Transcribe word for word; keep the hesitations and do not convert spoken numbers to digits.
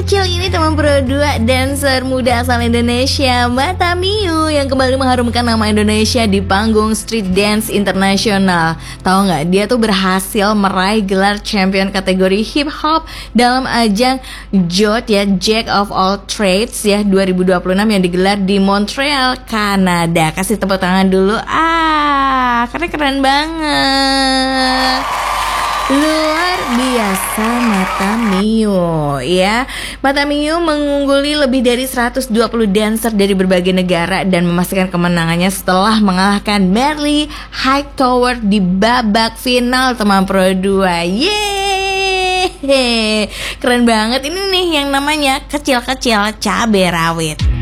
kecil ini teman Pro dua, dancer muda asal Indonesia Mata Miu yang kembali mengharumkan nama Indonesia di panggung street dance internasional. Tahu nggak, dia tuh berhasil meraih gelar champion kategori hip hop dalam ajang J O T ya, Jack of All Trades ya dua ribu dua puluh enam yang digelar di Montreal, Kanada. Kasih tepuk tangan dulu. Ah, karena keren banget. Luar biasa Mata Miu ya. Mata Miu mengungguli lebih dari seratus dua puluh dancer dari berbagai negara dan memastikan kemenangannya setelah mengalahkan Merly Hightower di babak final teman Pro dua. Yeay, keren banget. Ini nih yang namanya kecil-kecil cabai rawit.